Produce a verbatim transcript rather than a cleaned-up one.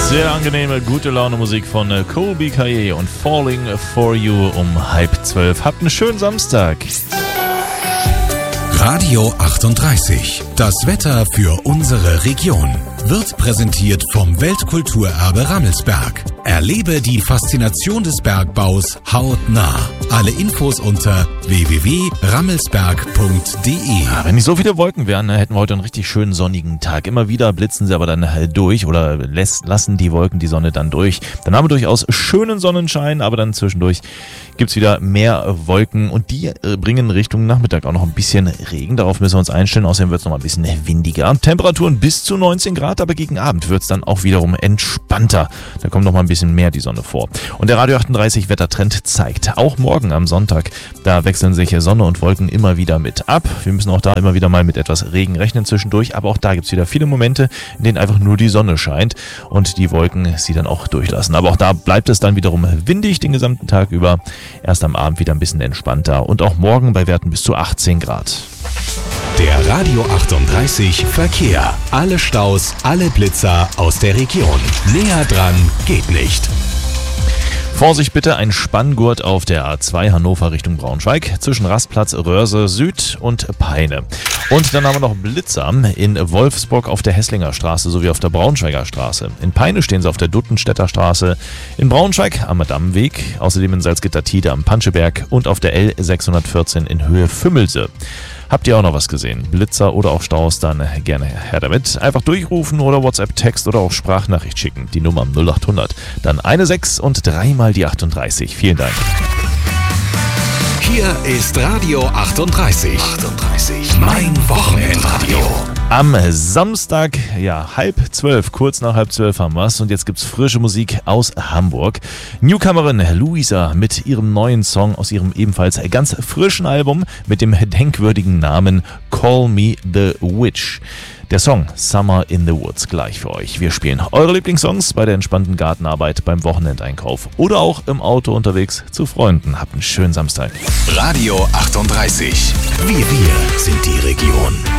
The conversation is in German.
Sehr angenehme, gute Laune Musik von Colby Kaye und Falling for You um halb zwölf. Habt einen schönen Samstag. Radio achtunddreißig. Das Wetter für unsere Region wird präsentiert vom Weltkulturerbe Rammelsberg. Erlebe die Faszination des Bergbaus hautnah. Alle Infos unter w w w punkt rammelsberg punkt d e. Ja, wenn nicht so viele Wolken wären, hätten wir heute einen richtig schönen sonnigen Tag. Immer wieder blitzen sie aber dann halt durch oder lässt, lassen die Wolken die Sonne dann durch. Dann haben wir durchaus schönen Sonnenschein, aber dann zwischendurch gibt's wieder mehr Wolken und die äh, bringen Richtung Nachmittag auch noch ein bisschen Regen. Darauf müssen wir uns einstellen. Außerdem wird's noch mal ein bisschen windiger. Temperaturen bis zu neunzehn Grad, aber gegen Abend wird's dann auch wiederum entspannter. Da kommt noch mal ein bisschen mehr die Sonne vor. Und der Radio achtunddreißig Wettertrend zeigt, auch morgen am Sonntag, da wechseln sich Sonne und Wolken immer wieder mit ab. Wir müssen auch da immer wieder mal mit etwas Regen rechnen zwischendurch, aber auch da gibt's wieder viele Momente, in denen einfach nur die Sonne scheint und die Wolken sie dann auch durchlassen. Aber auch da bleibt es dann wiederum windig den gesamten Tag über. Erst am Abend wieder ein bisschen entspannter und auch morgen bei Werten bis zu achtzehn Grad. Der Radio achtunddreißig Verkehr. Alle Staus, alle Blitzer aus der Region. Näher dran geht nicht. Vorsicht bitte, ein Spanngurt auf der A zwei Hannover Richtung Braunschweig zwischen Rastplatz Röhrse Süd und Peine. Und dann haben wir noch Blitzer in Wolfsburg auf der Hesslinger Straße sowie auf der Braunschweiger Straße. In Peine stehen sie auf der Duttenstädter Straße, in Braunschweig am Dammweg, außerdem in Salzgitter-Tide am Panscheberg und auf der L sechshundertvierzehn in Höhe Fümmelse. Habt ihr auch noch was gesehen? Blitzer oder auch Staus, dann gerne her damit. Einfach durchrufen oder WhatsApp-Text oder auch Sprachnachricht schicken. Die Nummer null achthundert. Dann eine sechs und dreimal die achtunddreißig. Vielen Dank. Hier ist Radio achtunddreißig. achtunddreißig. Mein Wochenendradio. Am Samstag, ja, halb zwölf, kurz nach halb zwölf haben wir's und jetzt gibt's frische Musik aus Hamburg. Newcomerin Luisa mit ihrem neuen Song aus ihrem ebenfalls ganz frischen Album mit dem denkwürdigen Namen Call Me the Witch. Der Song Summer in the Woods gleich für euch. Wir spielen eure Lieblingssongs bei der entspannten Gartenarbeit, beim Wochenendeinkauf oder auch im Auto unterwegs zu Freunden. Habt einen schönen Samstag. Radio achtunddreißig. Wir, wir sind die Region.